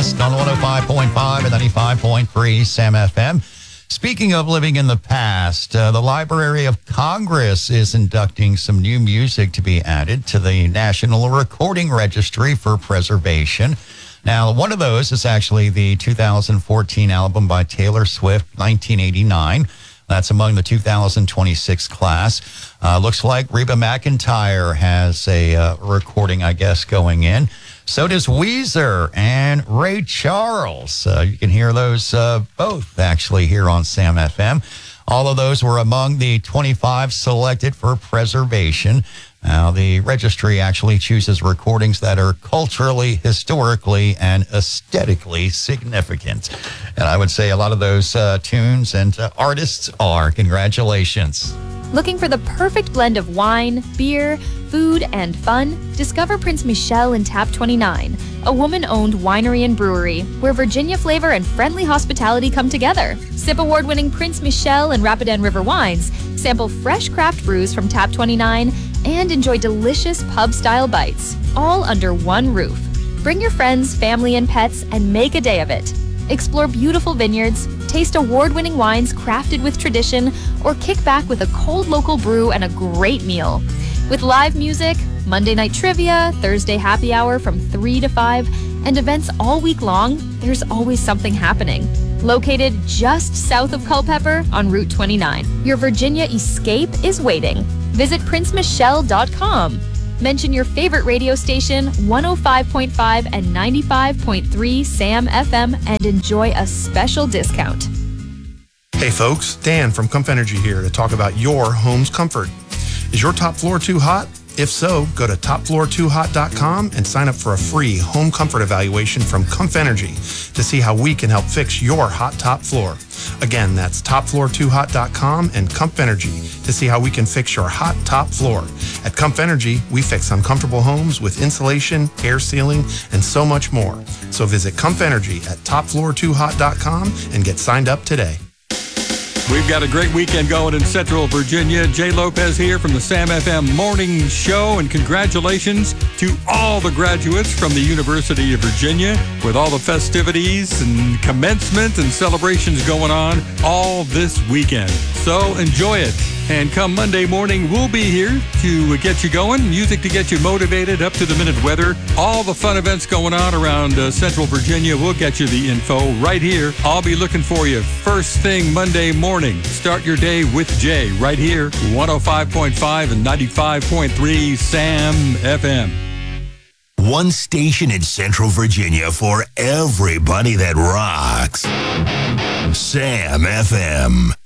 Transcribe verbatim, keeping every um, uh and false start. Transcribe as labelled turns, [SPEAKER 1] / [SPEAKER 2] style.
[SPEAKER 1] past on one oh five point five and ninety-five point three Sam F M. Speaking of living in the past, uh, the Library of Congress is inducting some new music to be added to the National Recording Registry for preservation. Now, one of those is actually the two thousand fourteen album by Taylor Swift, nineteen eighty-nine. That's among the two thousand twenty-six class. Uh, looks like Reba McEntire has a uh, recording, I guess, going in. So does Weezer and Ray Charles. Uh, you can hear those uh, both actually here on Sam F M. All of those were among the twenty-five selected for preservation. Now, the registry actually chooses recordings that are culturally, historically, and aesthetically significant. And I would say a lot of those uh, tunes and uh, artists are. Congratulations.
[SPEAKER 2] Looking for the perfect blend of wine, beer, food, and fun? Discover Prince Michelle in Tap twenty-nine, a woman-owned winery and brewery where Virginia flavor and friendly hospitality come together. Sip award-winning Prince Michelle and Rapidan River wines, sample fresh craft brews from Tap twenty-nine, and enjoy delicious pub-style bites, all under one roof. Bring your friends, family, and pets and make a day of it. Explore beautiful vineyards, taste award-winning wines crafted with tradition, or kick back with a cold local brew and a great meal. With live music, Monday night trivia, Thursday happy hour from three to five, and events all week long, there's always something happening. Located just south of Culpeper on Route twenty-nine, your Virginia escape is waiting. Visit prince michelle dot com. Mention your favorite radio station, one oh five point five and ninety-five point three Sam F M, and enjoy a special discount.
[SPEAKER 3] Hey folks, Dan from Comf Energy here to talk about your home's comfort. Is your top floor too hot? If so, go to top floor too hot dot com and sign up for a free home comfort evaluation from Comf Energy to see how we can help fix your hot top floor. Again, that's top floor too hot dot com and Comf Energy to see how we can fix your hot top floor. At Comf Energy, we fix uncomfortable homes with insulation, air sealing, and so much more. So visit Comf Energy at top floor too hot dot com and get signed up today.
[SPEAKER 4] We've got a great weekend going in Central Virginia. Jay Lopez here from the Sam F M Morning Show, and congratulations to all the graduates from the University of Virginia with all the festivities and commencement and celebrations going on all this weekend. So enjoy it. And come Monday morning, we'll be here to get you going. Music to get you motivated, up-to-the-minute weather. All the fun events going on around uh, Central Virginia. We'll get you the info right here. I'll be looking for you first thing Monday morning. Start your day with Jay right here, one oh five point five and ninety-five point three Sam F M.
[SPEAKER 5] One station in Central Virginia for everybody that rocks. Sam F M.